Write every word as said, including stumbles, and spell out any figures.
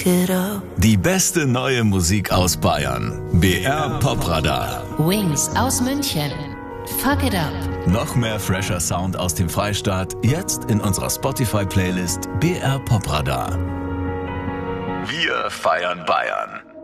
it up. Die beste neue Musik aus Bayern. B R Popradar. Wings aus München. Fuck it up. Noch mehr fresher Sound aus dem Freistaat, jetzt in unserer Spotify-Playlist B R Popradar. Wir feiern Bayern.